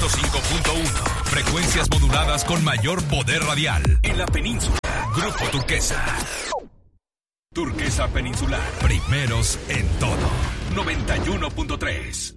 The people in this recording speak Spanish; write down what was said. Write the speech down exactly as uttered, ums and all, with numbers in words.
ciento cinco punto uno. Frecuencias moduladas con mayor poder radial en la península. Grupo Turquesa. Turquesa Peninsular. Primeros en todo. noventa y uno punto tres.